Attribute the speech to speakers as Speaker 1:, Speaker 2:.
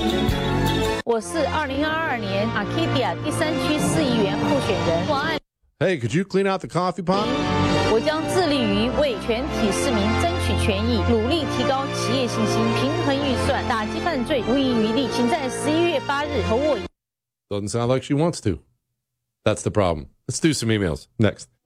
Speaker 1: 我是2022年 Arcadia 第3区市议员候选人王爱。
Speaker 2: Hey, could you clean out the coffee pot?
Speaker 1: 我将致力于为全体市民争取权益，努力提高企业信心，平衡预算，打击犯罪，无遗余力。请在11月8日投我。
Speaker 2: Doesn't sound like she wants to. That's the problem. Let's do some emails. Next.